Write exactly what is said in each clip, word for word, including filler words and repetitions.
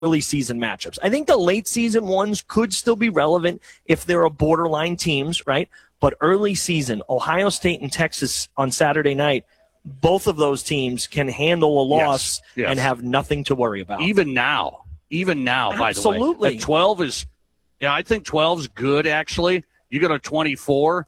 early season matchups. I think the late season ones could still be relevant if there are borderline teams, right? But early season, Ohio State and Texas on Saturday night, both of those teams can handle a loss yes, yes. and have nothing to worry about. Even now, even now, by the way. Absolutely. At twelve is, yeah, I think twelve is good, actually. You go to twenty-four,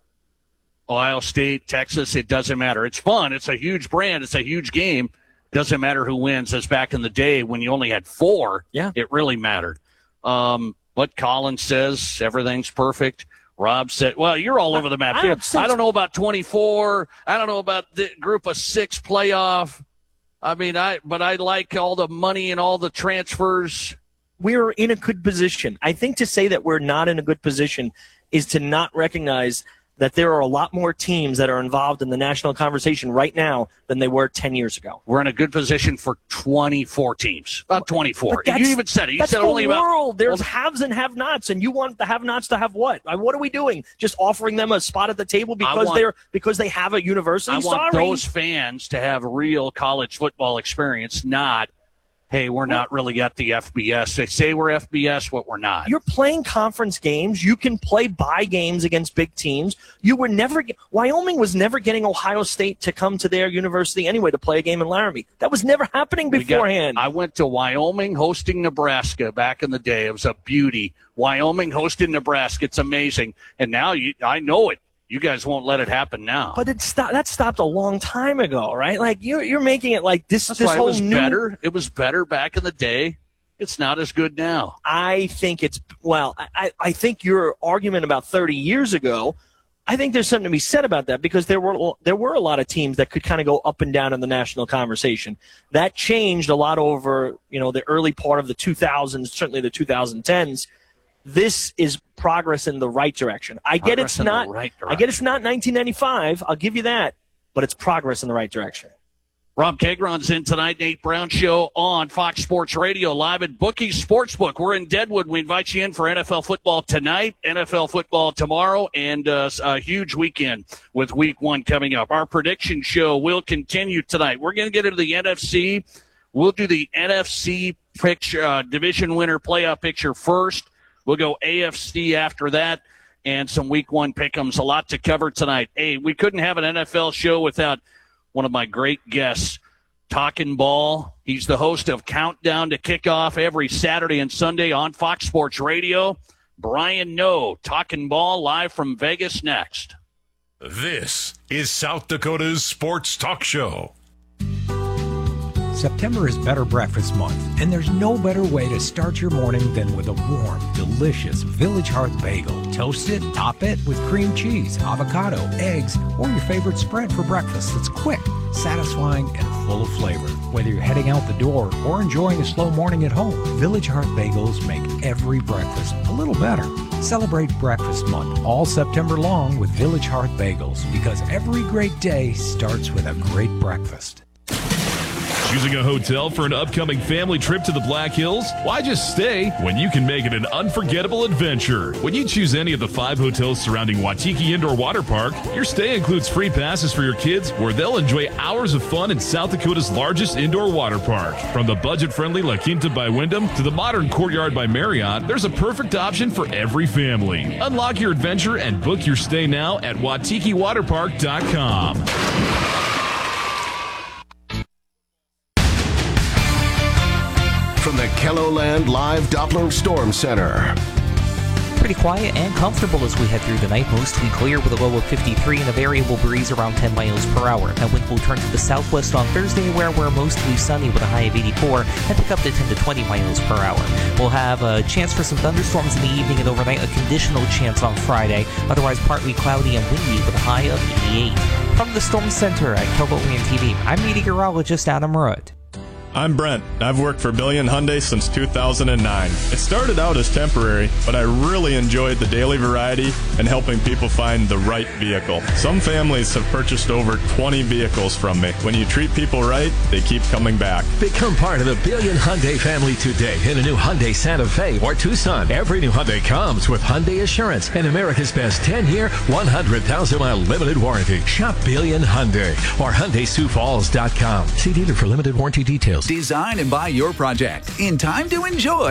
Ohio State, Texas, it doesn't matter. It's fun. It's a huge brand. It's a huge game. Doesn't matter who wins. As back in the day when you only had four, yeah. it really mattered. Um, what Colin says, everything's perfect. Rob said, well, you're all over the map. I, I, I don't know about twenty-four. I don't know about the group of six playoff. I mean, I but I like all the money and all the transfers. We're in a good position. I think to say that we're not in a good position is to not recognize that there are a lot more teams that are involved in the national conversation right now than they were ten years ago. We're in a good position for twenty-four teams. About twenty-four. You even said it. You that's said the only world. about There's well, haves and have-nots, and you want the have-nots to have what? What are we doing? Just offering them a spot at the table because want, they're because they have a university? I want Sorry. those fans to have real college football experience, not, hey, we're not really at the F B S. They say we're F B S, but we're not. You're playing conference games. You can play bye games against big teams. You were never – Wyoming was never getting Ohio State to come to their university anyway to play a game in Laramie. That was never happening beforehand. Got, I went to Wyoming hosting Nebraska back in the day. It was a beauty. Wyoming hosting Nebraska. It's amazing. And now you, I know it. You guys won't let it happen now. But it sto- that stopped a long time ago, right? Like, you're, you're making it like this, That's this why whole it was new... better. It was better back in the day. It's not as good now. I think it's, well, I, I think your argument about thirty years ago, I think there's something to be said about that because there were there were a lot of teams that could kind of go up and down in the national conversation. That changed a lot over, you know, the early part of the two thousands, certainly the twenty tens. This is progress in the right direction. I get progress it's not right I get it's not nineteen ninety-five. I'll give you that, but it's progress in the right direction. Rob Kegron's in tonight, Nate Brown Show on Fox Sports Radio, live at Bookies Sportsbook. We're in Deadwood. We invite you in for N F L football tonight, N F L football tomorrow, and uh, a huge weekend with week one coming up. Our prediction show will continue tonight. We're going to get into the N F C. We'll do the N F C picture, uh, division winner playoff picture first. We'll go A F C after that, and some week one pick'ems. A lot to cover tonight. Hey, we couldn't have an N F L show without one of my great guests, Talking Ball. He's the host of Countdown to Kickoff every Saturday and Sunday on Fox Sports Radio. Brian Noe, Talking Ball, live from Vegas next. This is South Dakota's Sports Talk Show. September is Better Breakfast Month, and there's no better way to start your morning than with a warm, delicious Village Hearth bagel. Toast it, top it with cream cheese, avocado, eggs, or your favorite spread for breakfast that's quick, satisfying, and full of flavor. Whether you're heading out the door or enjoying a slow morning at home, Village Hearth bagels make every breakfast a little better. Celebrate Breakfast Month all September long with Village Hearth bagels, because every great day starts with a great breakfast. Choosing a hotel for an upcoming family trip to the Black Hills? Why just stay when you can make it an unforgettable adventure? When you choose any of the five hotels surrounding Waitiki Indoor Water Park, your stay includes free passes for your kids where they'll enjoy hours of fun in South Dakota's largest indoor water park. From the budget-friendly La Quinta by Wyndham to the modern Courtyard by Marriott, there's a perfect option for every family. Unlock your adventure and book your stay now at waitiki water park dot com. From the KELOLAND Live Doppler Storm Center. Pretty quiet and comfortable as we head through the night. Mostly clear with a low of fifty-three and a variable breeze around ten miles per hour. That wind will turn to the southwest on Thursday, where we're mostly sunny with a high of eighty-four and pick up to ten to twenty miles per hour. We'll have a chance for some thunderstorms in the evening and overnight, a conditional chance on Friday. Otherwise, partly cloudy and windy with a high of eighty-eight. From the Storm Center at KELOLAND T V, I'm meteorologist Adam Rudd. I'm Brent. I've worked for Billion Hyundai since two thousand nine. It started out as temporary, but I really enjoyed the daily variety and helping people find the right vehicle. Some families have purchased over twenty vehicles from me. When you treat people right, they keep coming back. Become part of the Billion Hyundai family today in a new Hyundai Santa Fe or Tucson. Every new Hyundai comes with Hyundai Assurance and America's best ten-year, one hundred thousand mile limited warranty. Shop Billion Hyundai or Hyundai Sioux Falls dot com. See dealer for limited warranty details. Design and buy your project in time to enjoy